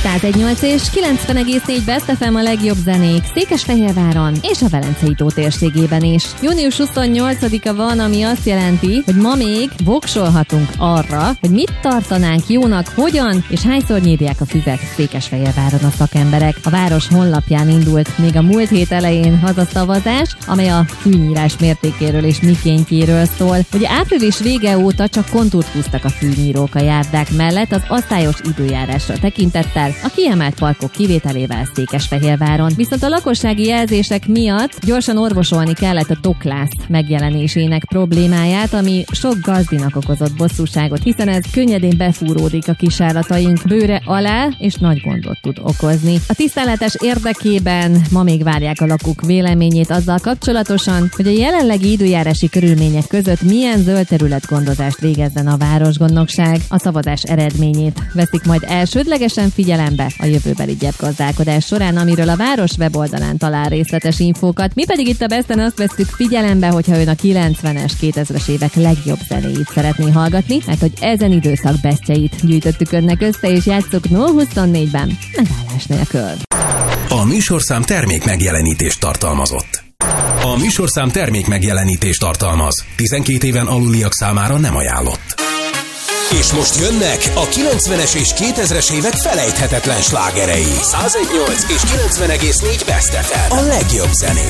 101.8 és 90,4 Best FM a legjobb zenék Székesfehérváron és a Velencei tó térségében is. Június 28-a van, ami azt jelenti, hogy ma még voksolhatunk arra, hogy mit tartanánk jónak, hogyan és hányszor nyírják a füvet Székesfehérváron a szakemberek. A város honlapján indult még a múlt hét elején az a szavazás, amely a fűnyírás mértékéről és mikéntjéről szól. Ugye április vége óta csak kontúrt húztak a fűnyírók a járdák mellett az osztályos időjárásra tekintettel, a kiemelt parkok kivételével Székesfehérváron. Viszont a lakossági jelzések miatt gyorsan orvosolni kellett a doklász megjelenésének problémáját, ami sok gazdinak okozott bosszúságot, hiszen ez könnyedén befúródik a kisállataink bőre alá, és nagy gondot tud okozni. A tisztánlátás érdekében ma még várják a lakók véleményét azzal kapcsolatosan, hogy a jelenlegi időjárási körülmények között milyen zöld területgondozást végezzen a városgondnokság. A szavazás eredményét veszik majd elsődlegesen figyelembe a jövőbeli gyepgazdálkodás során, amiről a város weboldalán talál részletes infókat. Mi pedig itt a Besten azt vesszük figyelembe, hogyha ön a 90-es, 2000-es évek legjobb zenéit szeretné hallgatni, mert hogy ezen időszak bestjeit gyűjtöttük önnek össze, és játsszuk 0-24-ben megállás nélkül. A műsorszám termék megjelenítést tartalmazott. A műsorszám termék megjelenítést tartalmaz. 12 éven aluliak számára nem ajánlott. És most jönnek a 90-es és 2000-es évek felejthetetlen slágerei. 101.8 és 90,4 Best FM. A legjobb zenék.